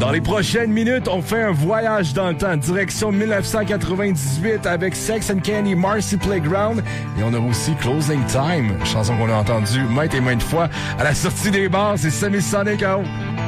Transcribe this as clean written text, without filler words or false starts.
Dans les prochaines minutes, on fait un voyage dans le temps, direction 1998 avec Sex and Candy, Marcy Playground. Et on a aussi Closing Time, chanson qu'on a entendue maintes et maintes fois à la sortie des bars. C'est Semisonic.